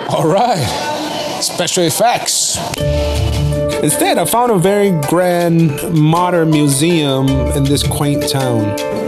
All right. Special effects. Instead, I found a very grand modern museum in this quaint town.